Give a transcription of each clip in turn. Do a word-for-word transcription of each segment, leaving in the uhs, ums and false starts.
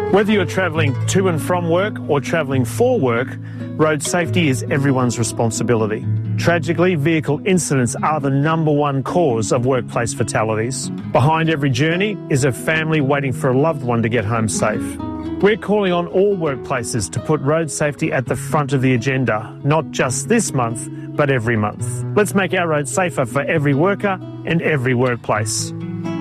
Whether you're travelling to and from work or travelling for work, road safety is everyone's responsibility. Tragically, vehicle incidents are the number one cause of workplace fatalities. Behind every journey is a family waiting for a loved one to get home safe. We're calling on all workplaces to put road safety at the front of the agenda, not just this month, but every month. Let's make our roads safer for every worker and every workplace.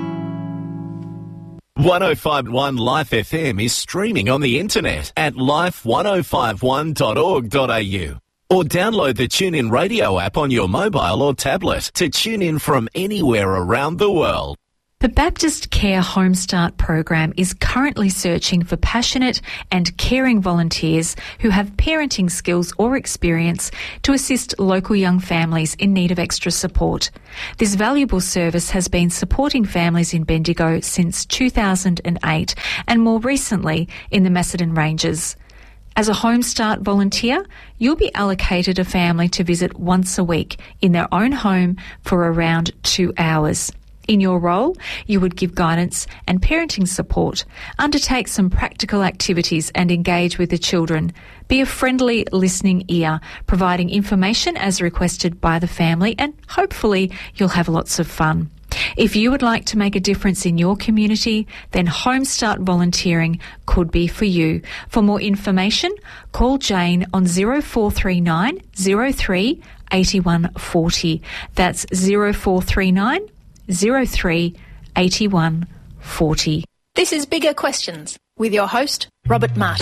one oh five point one Life F M is streaming on the internet at life ten fifty-one dot org dot a u or download the TuneIn Radio app on your mobile or tablet to tune in from anywhere around the world. The Baptist Care Home Start program is currently searching for passionate and caring volunteers who have parenting skills or experience to assist local young families in need of extra support. This valuable service has been supporting families in Bendigo since two thousand eight and more recently in the Macedon Ranges. As a Home Start volunteer, you'll be allocated a family to visit once a week in their own home for around two hours. In your role, you would give guidance and parenting support, undertake some practical activities and engage with the children. Be a friendly listening ear, providing information as requested by the family, and hopefully you'll have lots of fun. If you would like to make a difference in your community, then Home Start volunteering could be for you. For more information, call Jane on zero four three nine zero three eight one four zero. That's zero four three nine zero three eight one four zero. This is Bigger Questions with your host, Robert Martin.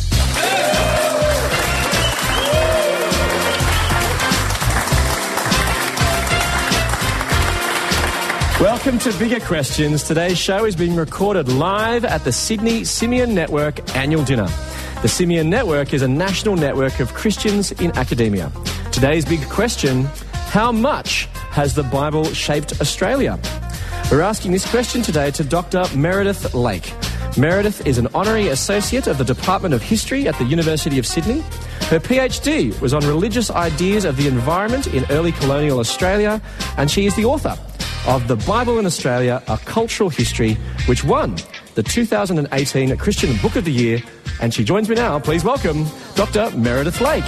Welcome to Bigger Questions. Today's show is being recorded live at the Sydney Simeon Network annual dinner. The Simeon Network is a national network of Christians in academia. Today's big question: how much has the Bible shaped Australia? We're asking this question today to Doctor Meredith Lake. Meredith is an honorary associate of the Department of History at the University of Sydney. Her PhD was on religious ideas of the environment in early colonial Australia, and she is the author of The Bible in Australia, A Cultural History, which won the two thousand eighteen Christian Book of the Year. And she joins me now. Please welcome Doctor Meredith Lake.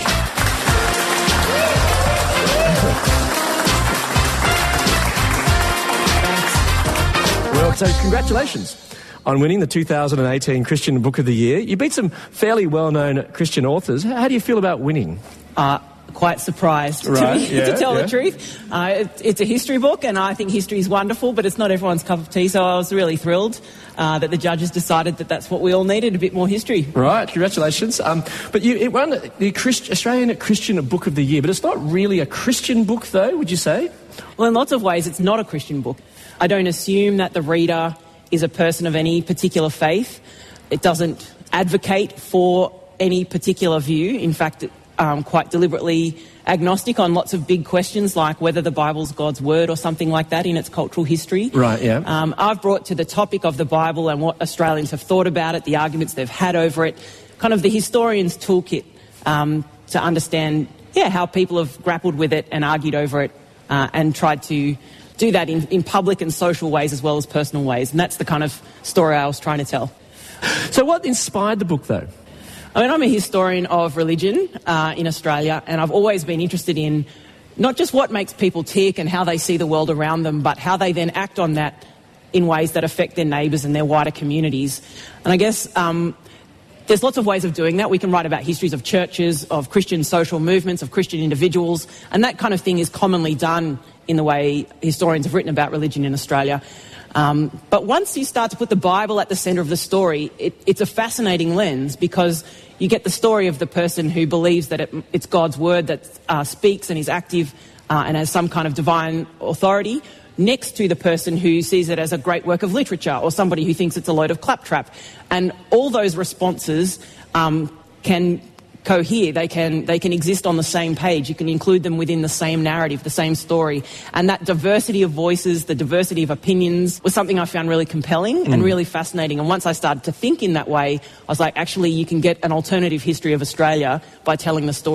Well, so congratulations on winning the two thousand eighteen Christian Book of the Year. You beat some fairly well-known Christian authors. How do you feel about winning? Uh, quite surprised, right, to, yeah, to tell yeah. the truth. Uh, it, it's a history book, and I think history is wonderful, but it's not everyone's cup of tea, so I was really thrilled uh, that the judges decided that that's what we all needed, a bit more history. Right, congratulations. Um, but you, it won the Christ, Australian Christian Book of the Year, but it's not really a Christian book, though, would you say? Well, in lots of ways, it's not a Christian book. I don't assume that the reader is a person of any particular faith. It doesn't advocate for any particular view. In fact, it, um, quite deliberately agnostic on lots of big questions like whether the Bible's God's word or something like that in its cultural history. Right, yeah. Um, I've brought to the topic of the Bible and what Australians have thought about it, the arguments they've had over it, kind of the historian's toolkit um, to understand, yeah, how people have grappled with it and argued over it uh, and tried to do that in, in public and social ways as well as personal ways. And that's the kind of story I was trying to tell. So what inspired the book, though? I mean, I'm a historian of religion uh, in Australia, and I've always been interested in not just what makes people tick and how they see the world around them, but how they then act on that in ways that affect their neighbours and their wider communities. And I guess um, there's lots of ways of doing that. We can write about histories of churches, of Christian social movements, of Christian individuals, and that kind of thing is commonly done in the way historians have written about religion in Australia. Um, but once you start to put the Bible at the centre of the story, it, it's a fascinating lens because you get the story of the person who believes that it, it's God's word that uh, speaks and is active uh, and has some kind of divine authority, next to the person who sees it as a great work of literature or somebody who thinks it's a load of claptrap. And all those responses um, can cohere, they can they can exist on the same page. You can include them within the same narrative, the same story. And that diversity of voices, the diversity of opinions was something I found really compelling mm. and really fascinating. And once I started to think in that way, I was like, actually, you can get an alternative history of Australia by telling the story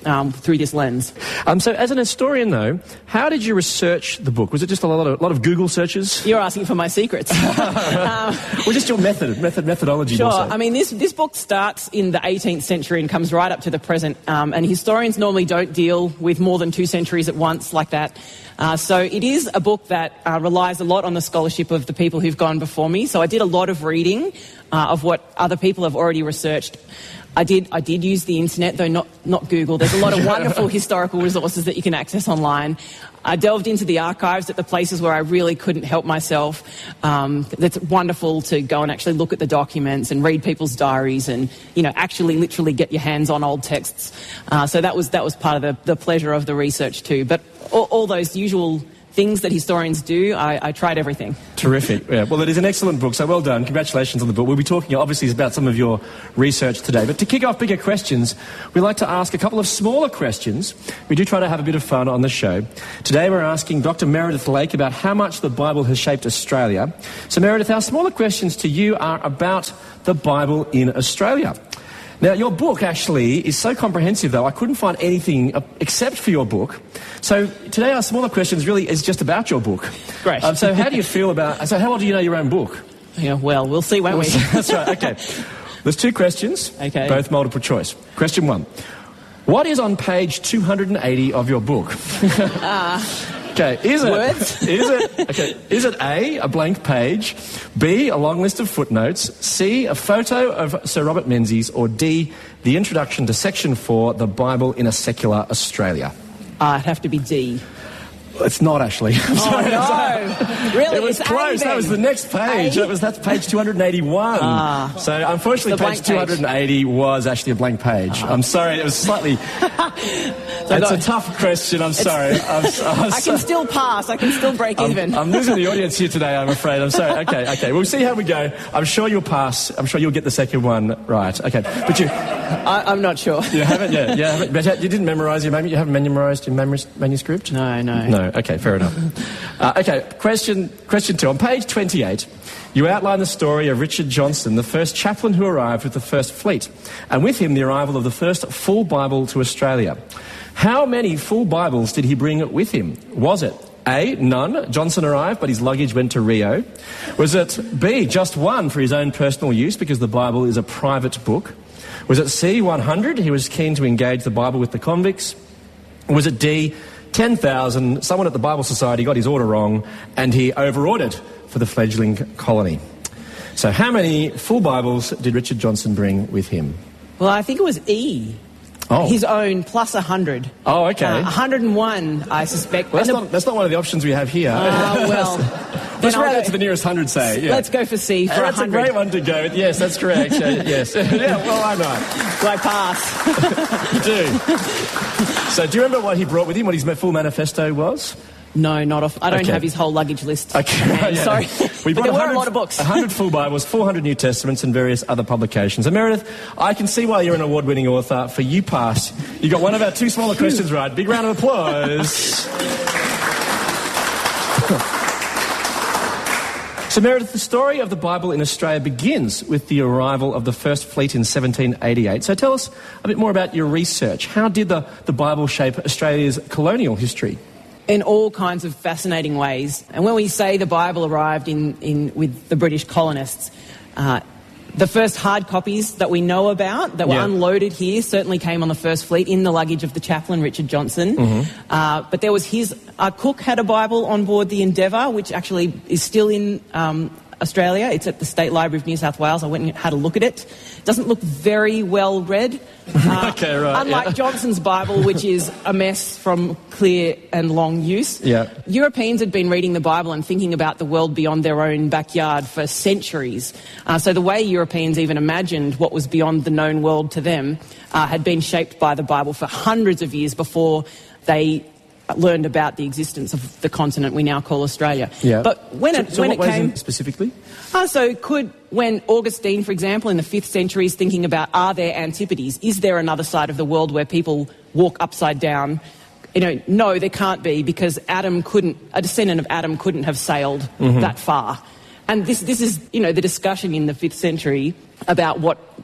um, through this lens. Um, so as an historian, though, how did you research the book? Was it just a lot of, lot of Google searches? You're asking for my secrets. um, or just your method, method methodology? Sure. Also. I mean, this, this book starts in the eighteenth century and comes right up to the present, um, and historians normally don't deal with more than two centuries at once like that. Uh, so it is a book that uh, relies a lot on the scholarship of the people who've gone before me. So I did a lot of reading uh, of what other people have already researched. I did I did use the internet, though not, not Google. There's a lot of wonderful historical resources that you can access online. I delved into the archives at the places where I really couldn't help myself. Um, it's wonderful to go and actually look at the documents and read people's diaries and, you know, actually literally get your hands on old texts. Uh, so that was that was part of the, the pleasure of the research too. But all, all those usual things that historians do, I, I tried everything. Terrific. Yeah. Well, it is an excellent book, so well done. Congratulations on the book. We'll be talking, obviously, about some of your research today. But to kick off bigger questions, we like to ask a couple of smaller questions. We do try to have a bit of fun on the show. Today we're asking Doctor Meredith Lake about how much the Bible has shaped Australia. So, Meredith, our smaller questions to you are about the Bible in Australia. Now, your book actually is so comprehensive, though, I couldn't find anything except for your book. So today our smaller questions really is just about your book. Great. Um, so how do you feel about... So how well do you know your own book? Yeah, well, we'll see, won't we? That's right, okay. There's two questions, okay. Both multiple choice. Question one. What is on page two hundred eighty of your book? uh, okay, is it... Words? Is it... Okay, is it A, a blank page, B, a long list of footnotes, C, a photo of Sir Robert Menzies, or D, the introduction to section four, the Bible in a Secular Australia? Uh, it'd have to be D. It's not actually. I'm oh, sorry, no. Sorry. Really? It was it's close. A, that was the next page. That was That's page two hundred eighty-one. Ah, so unfortunately, page two hundred eighty page. was actually a blank page. Ah. I'm sorry. It was slightly... so it's a tough question. I'm sorry. I'm, I'm I can still pass. I can still break I'm, even. I'm losing the audience here today, I'm afraid. I'm sorry. Okay, okay. We'll see how we go. I'm sure you'll pass. I'm sure you'll get the second one right. Okay. But you... I, I'm not sure. You haven't? Yeah. You haven't, but you didn't memorise your... You haven't memorised your manuscript? No, no. No. Okay, fair enough. Uh, okay, question question two. On page twenty-eight, you outline the story of Richard Johnson, the first chaplain who arrived with the first fleet, and with him the arrival of the first full Bible to Australia. How many full Bibles did he bring with him? Was it A, none, Johnson arrived but his luggage went to Rio? Was it B, just one for his own personal use because the Bible is a private book? Was it C, one hundred, he was keen to engage the Bible with the convicts? Or was it D, ten thousand, someone at the Bible Society got his order wrong and he over-ordered for the fledgling colony? So how many full Bibles did Richard Johnson bring with him? Well, I think it was E. Oh. His own plus one hundred. Oh, okay. Uh, one hundred and one, I suspect. Well, that's, not, that's not one of the options we have here. Uh, well... Let's round it to the nearest hundred, say. Yeah. Let's go for C for uh, That's one hundred. a great one to go with. Yes, that's correct. uh, yes. Yeah, well, I know. Do I pass? You do. So do you remember what he brought with him, what his full manifesto was? No, not off. I don't okay. have his whole luggage list. Okay. Yeah. Sorry. We but there were a lot of books. one hundred full Bibles, four hundred New Testaments and various other publications. And Meredith, I can see why you're an award-winning author. For you pass. You got one of our two smaller questions right. Big round of applause. So, Meredith, the story of the Bible in Australia begins with the arrival of the first fleet in seventeen eighty-eight. So tell us a bit more about your research. How did the, the Bible shape Australia's colonial history? In all kinds of fascinating ways. And when we say the Bible arrived in, in with the British colonists, uh, the first hard copies that we know about that were yeah. unloaded here certainly came on the first fleet in the luggage of the chaplain, Richard Johnson. Mm-hmm. Uh, but there was his... Uh, Cook had a Bible on board the Endeavour, which actually is still in um, Australia. It's at the State Library of New South Wales. I went and had a look at it. It doesn't look very well read. Uh, okay, right. Unlike yeah. Johnson's Bible, which is a mess from clear and long use. Yeah. Europeans had been reading the Bible and thinking about the world beyond their own backyard for centuries. Uh, so the way Europeans even imagined what was beyond the known world to them uh, had been shaped by the Bible for hundreds of years before they learned about the existence of the continent we now call Australia. Yeah. But when it, so, so when what it came... specifically? Uh, so could, when Augustine, for example, in the fifth century is thinking about, are there antipodes? Is there another side of the world where people walk upside down? You know, no, there can't be, because Adam couldn't, a descendant of Adam couldn't have sailed mm-hmm. that far. And this, this is, you know, the discussion in the fifth century about what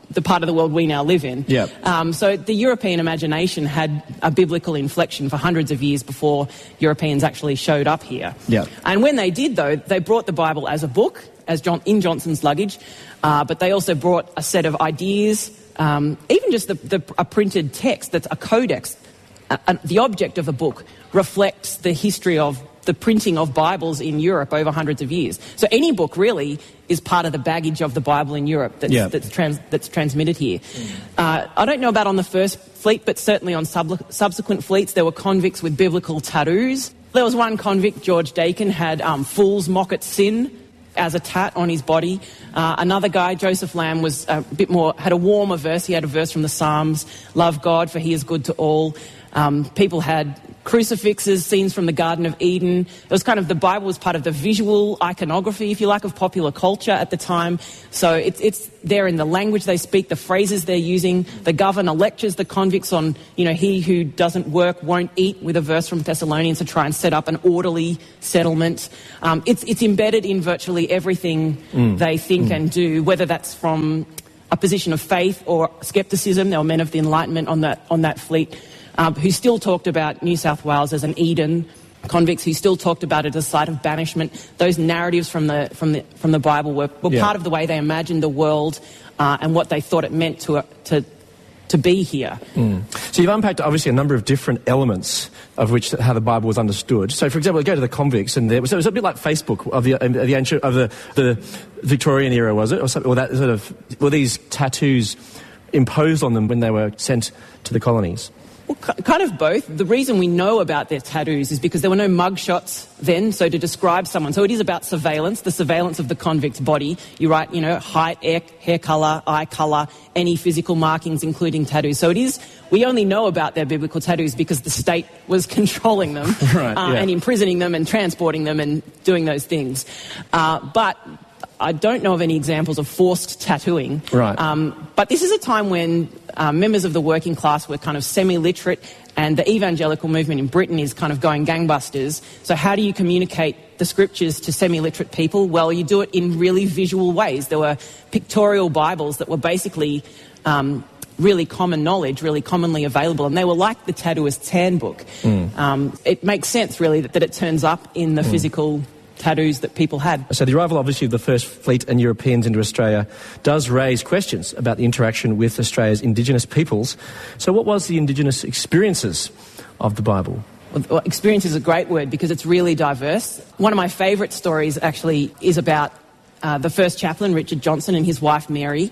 the part of the world we now live in. Yeah. Um, so the European imagination had a biblical inflection for hundreds of years before Europeans actually showed up here. Yeah. And when they did, though, they brought the Bible as a book, as John, in Johnson's luggage, uh, but they also brought a set of ideas, um, even just the, the, a printed text that's a codex. Uh, uh, the object of the book reflects the history of the printing of Bibles in Europe over hundreds of years. So any book really is part of the baggage of the Bible in Europe that's, yeah. that's, trans, that's transmitted here. Mm. Uh, I don't know about on the first fleet, but certainly on sub- subsequent fleets there were convicts with biblical tattoos. There was one convict, George Dakin, had um, "Fools mock at sin" as a tat on his body. Uh, another guy, Joseph Lamb, was a bit more, had a warmer verse. He had a verse from the Psalms, "Love God, for he is good to all." Um, people had crucifixes, scenes from the Garden of Eden. It was kind of, the Bible was part of the visual iconography, if you like, of popular culture at the time. So it's, it's there in the language they speak, the phrases they're using. The governor lectures the convicts on, you know, he who doesn't work won't eat, with a verse from Thessalonians to try and set up an orderly settlement. Um, it's, it's embedded in virtually everything mm. they think mm. and do, whether that's from a position of faith or skepticism. There were men of the Enlightenment on that, on that fleet. Um, who still talked about New South Wales as an Eden, convicts who still talked about it as a site of banishment. Those narratives from the from the from the Bible were, were yeah. part of the way they imagined the world uh, and what they thought it meant to uh, to to be here. Mm. So you've unpacked obviously a number of different elements of which how the Bible was understood. So, for example, go to the convicts, and there was, it was a bit like Facebook of the of the ancient of the the Victorian era, was it, or something? Or that sort of were these tattoos imposed on them when they were sent to the colonies? Well, kind of both. The reason we know about their tattoos is because there were no mugshots then, so to describe someone. So it is about surveillance, the surveillance of the convict's body. You write, you know, height, hair, hair colour, eye colour, any physical markings, including tattoos. So it is, we only know about their biblical tattoos because the state was controlling them right, uh, yeah. and imprisoning them and transporting them and doing those things. Uh, but I don't know of any examples of forced tattooing. Right. Um, but this is a time when uh, members of the working class were kind of semi-literate, and the evangelical movement in Britain is kind of going gangbusters. So how do you communicate the scriptures to semi-literate people? Well, you do it in really visual ways. There were pictorial Bibles that were basically um, really common knowledge, really commonly available, and they were like the tattooist's handbook. Mm. Um, it makes sense, really, that, that it turns up in the mm. physical tattoos that people had. So the arrival, obviously, of the First Fleet and Europeans into Australia does raise questions about the interaction with Australia's Indigenous peoples. So what was the Indigenous experiences of the Bible? Well, experience is a great word because it's really diverse. One of my favourite stories actually is about uh, the first chaplain, Richard Johnson, and his wife, Mary.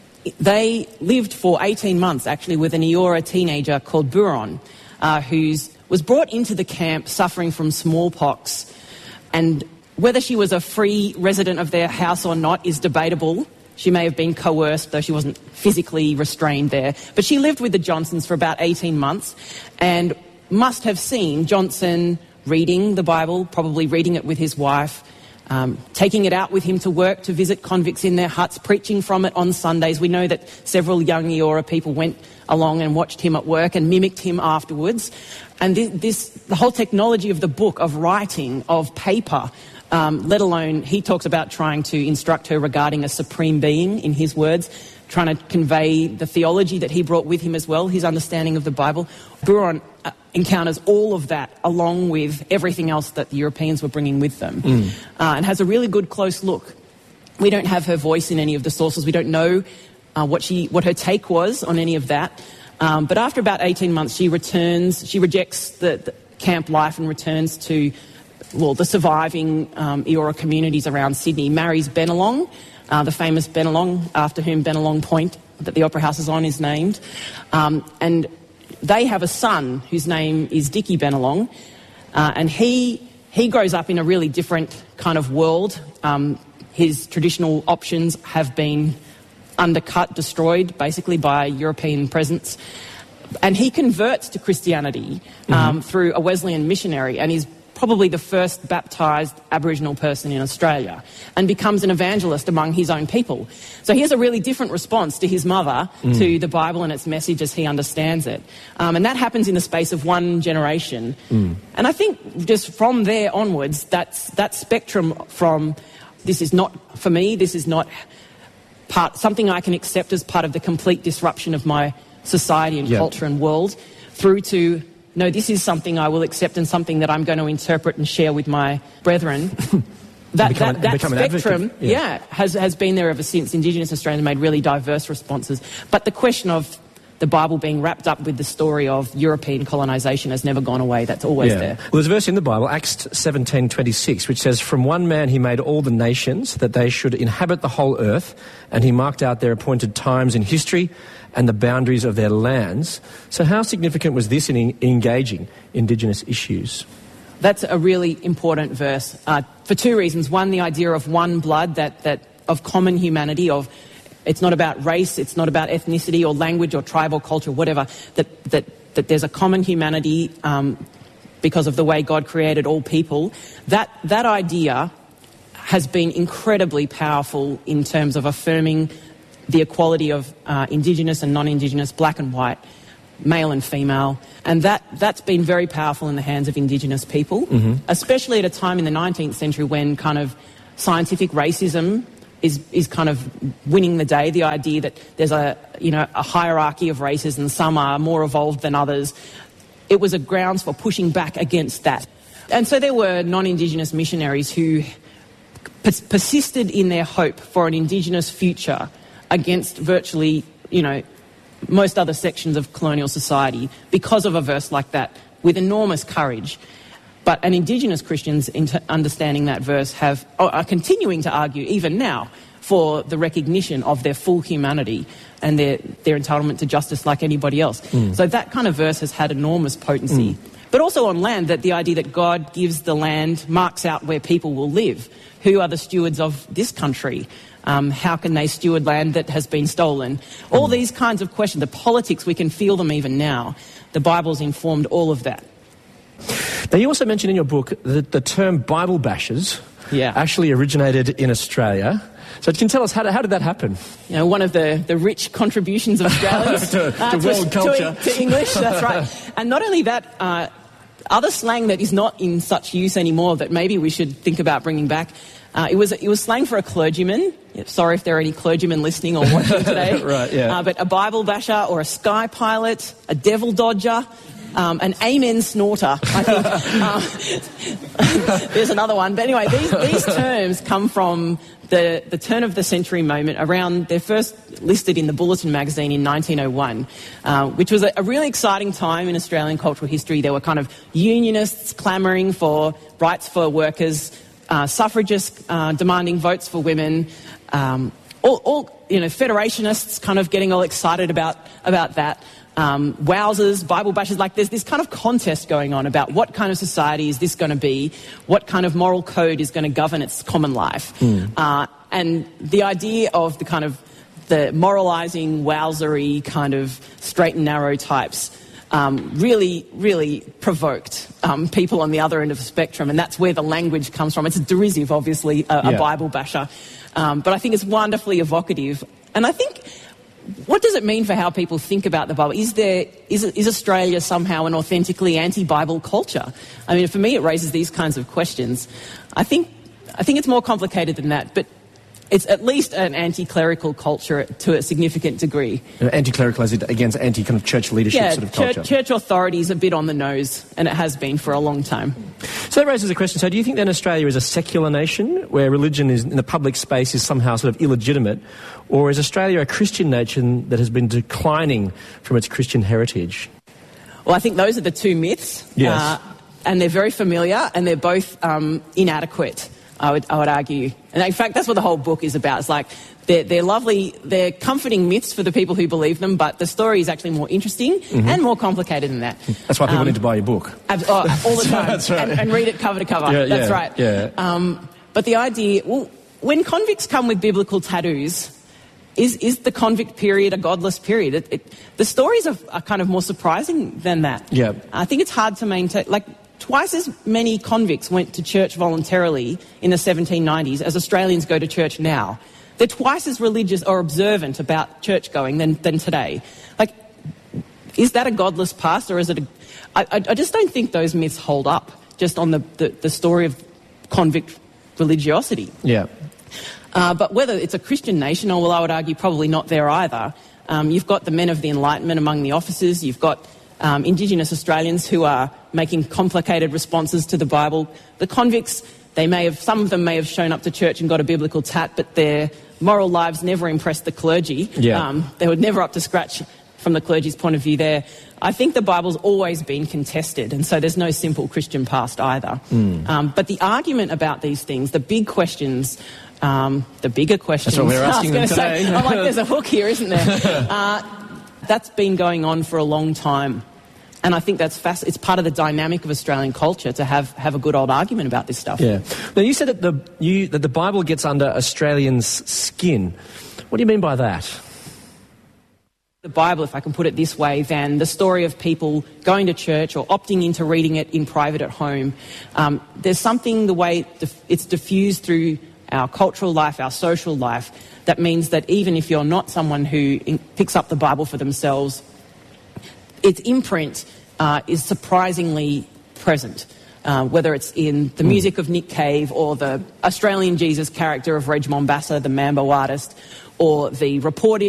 They lived for eighteen months, actually, with an Eora teenager called Buron, uh, who was brought into the camp suffering from smallpox. And whether she was a free resident of their house or not is debatable. She may have been coerced, though she wasn't physically restrained there. But she lived with the Johnsons for about eighteen months and must have seen Johnson reading the Bible, probably reading it with his wife, um, taking it out with him to work, to visit convicts in their huts, preaching from it on Sundays. We know that several young Eora people went along and watched him at work and mimicked him afterwards. And this, this the whole technology of the book, of writing, of paper, um, let alone, he talks about trying to instruct her regarding a supreme being, in his words, trying to convey the theology that he brought with him as well, his understanding of the Bible. Buron uh, encounters all of that along with everything else that the Europeans were bringing with them, mm. uh, and has a really good close look. We don't have her voice in any of the sources. We don't know uh, what she, what her take was on any of that. Um, but after about eighteen months, she returns, she rejects the, the camp life and returns to, well, the surviving um, Eora communities around Sydney, marries Bennelong, uh, the famous Bennelong, after whom Bennelong Point, that the Opera House is on, is named. Um, and they have a son whose name is Dickie Bennelong, uh, and he, he grows up in a really different kind of world. Um, his traditional options have been undercut, destroyed, basically, by European presence. And he converts to Christianity um, mm-hmm. through a Wesleyan missionary, and is probably the first baptised Aboriginal person in Australia, and becomes an evangelist among his own people. So he has a really different response to his mother, mm. to the Bible and its message as he understands it. Um, and that happens in the space of one generation. Mm. And I think just from there onwards, that's, that spectrum from, this is not for me, this is not part, something I can accept as part of the complete disruption of my society and yeah. culture and world, through to, no, this is something I will accept and something that I'm going to interpret and share with my brethren. That, become that, an, that spectrum, yeah, yeah has, has been there ever since. Indigenous Australians made really diverse responses. But the question of the Bible being wrapped up with the story of European colonisation has never gone away. That's always yeah. there. Well, there's a verse in the Bible, Acts seventeen twenty-six, which says, "From one man he made all the nations, that they should inhabit the whole earth, and he marked out their appointed times in history and the boundaries of their lands." So how significant was this in en- engaging Indigenous issues? That's a really important verse uh, for two reasons. One, the idea of one blood, that, that of common humanity, of it's not about race, it's not about ethnicity or language or tribe or culture, whatever, that, that, that there's a common humanity um, because of the way God created all people. That, that idea has been incredibly powerful in terms of affirming the equality of uh, Indigenous and non-Indigenous, black and white, male and female, and that, that's been very powerful in the hands of Indigenous people, mm-hmm. especially at a time in the nineteenth century when kind of scientific racism is is kind of winning the day. The idea that there's a you know a hierarchy of races and some are more evolved than others. It was a grounds for pushing back against that, and so there were non-Indigenous missionaries who pers- persisted in their hope for an Indigenous future against virtually you know most other sections of colonial society because of a verse like that, with enormous courage. But and Indigenous Christians, in t- understanding that verse, have are continuing to argue even now for the recognition of their full humanity and their, their entitlement to justice like anybody else. Mm. So that kind of verse has had enormous potency. Mm. But also on land, that the idea that God gives the land, marks out where people will live. Who are the stewards of this country? Um, how can they steward land that has been stolen? All mm. these kinds of questions, the politics, we can feel them even now. The Bible's informed all of that. Now, you also mentioned in your book that the term Bible bashers yeah. actually originated in Australia. So can you tell us, how did, how did that happen? You know, one of the, the rich contributions of Australians to, uh, to, to world culture. To, to English, that's right. And not only that, uh, other slang that is not in such use anymore that maybe we should think about bringing back. Uh, it was it was slang for a clergyman. Sorry if there are any clergymen listening or watching today. Right, yeah. Uh, but a Bible basher or a sky pilot, a devil dodger, um, an amen snorter, I think. um, there's another one. But anyway, these, these terms come from the, the turn of the century moment. Around, they're first listed in the Bulletin magazine in nineteen oh one, uh, which was a, a really exciting time in Australian cultural history. There were kind of unionists clamouring for rights for workers, Uh, suffragists uh, demanding votes for women, um, all, all you know, federationists kind of getting all excited about about that. Um, wowsers, Bible bashers, like there's this kind of contest going on about what kind of society is this going to be, what kind of moral code is going to govern its common life, mm. uh, and the idea of the kind of the moralising, wowsery kind of straight and narrow types. Um, really, really provoked um, people on the other end of the spectrum, and that's where the language comes from. It's derisive, obviously, a, yeah. a Bible basher, um, but I think it's wonderfully evocative. And I think, what does it mean for how people think about the Bible? Is there is, is Australia somehow an authentically anti-Bible culture? I mean, for me, it raises these kinds of questions. I think I think it's more complicated than that, but it's at least an anti-clerical culture to a significant degree. Anti-clerical as against anti-kind of church leadership yeah, sort of culture. Church, church authority is a bit on the nose, and it has been for a long time. So that raises a question. So do you think then Australia is a secular nation where religion is in the public space is somehow sort of illegitimate, or is Australia a Christian nation that has been declining from its Christian heritage? Well, I think those are the two myths. Yes. Uh, and they're very familiar, and they're both um, inadequate. I would, I would argue. And in fact, that's what the whole book is about. It's like, they're, they're lovely, they're comforting myths for the people who believe them, but the story is actually more interesting mm-hmm. and more complicated than that. That's why people um, need to buy your book. Ab- oh, all the time. That's right. And, and read it cover to cover. Yeah, that's yeah, right. Yeah. Um, but the idea, well, when convicts come with biblical tattoos, is, is the convict period a godless period? It, it, the stories are, are kind of more surprising than that. Yeah. I think it's hard to maintain, like, twice as many convicts went to church voluntarily in the seventeen nineties as Australians go to church now. They're twice as religious or observant about church going than, than today. Like, is that a godless past, or is it a... I, I just don't think those myths hold up just on the, the, the story of convict religiosity. Yeah. Uh, but whether it's a Christian nation, or well, I would argue probably not there either. Um, you've got the men of the Enlightenment among the officers. You've got um, Indigenous Australians who are making complicated responses to the Bible. The convicts, they may have, some of them may have shown up to church and got a biblical tat, but their moral lives never impressed the clergy. Yeah. Um, they were never up to scratch from the clergy's point of view there. I think the Bible's always been contested, and so there's no simple Christian past either. Mm. Um, but the argument about these things, the big questions, um, the bigger questions... That's what we're asking them today. Say, I'm like, there's a hook here, isn't there? uh, that's been going on for a long time. And I think that's fast. It's part of the dynamic of Australian culture to have, have a good old argument about this stuff. Yeah. Now, you said that the, you, that the Bible gets under Australians' skin. What do you mean by that? The Bible, if I can put it this way, than the story of people going to church or opting into reading it in private at home. Um, there's something, the way it's diffused through our cultural life, our social life, that means that even if you're not someone who in, picks up the Bible for themselves, its imprint uh, is surprisingly present. Uh, whether it's in the music of Nick Cave, or the Australian Jesus character of Reg Mombassa, the Mambo artist, or the reportage